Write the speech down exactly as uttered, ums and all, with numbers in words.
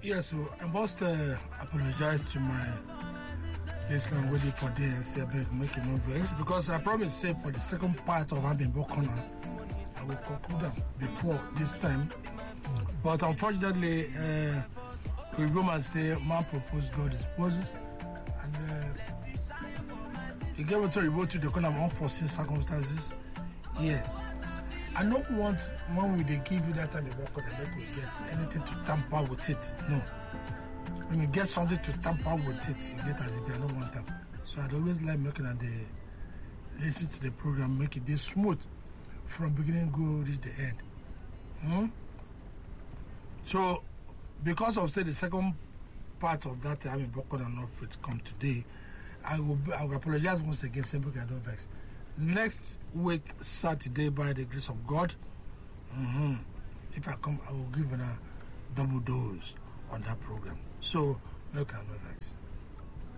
Yes, so I must uh, apologize to my listener waiting for day and say, I beg, make it no vex, because I promised say for the second part of having book corner, I will conclude them before this time. But unfortunately, uh, we Romans say, man proposes, God disposes, and uh, he gave it to revert to the kind of unforeseen circumstances. Yes. I don't want when we they give you that time of work, they make you get anything to tamper with it. No. When you get something to tamper with it, you get as if I don't want them. So I'd always like making that they listen to the program, make it this smooth from beginning go reach the end. Hmm? So because of say the second part of that I mean broken enough it come today, I will I will apologize once again, simply I don't vex. Next week, Saturday, by the grace of God, mm-hmm, if I come, I will give you a double dose on that program. So, no kind of vex.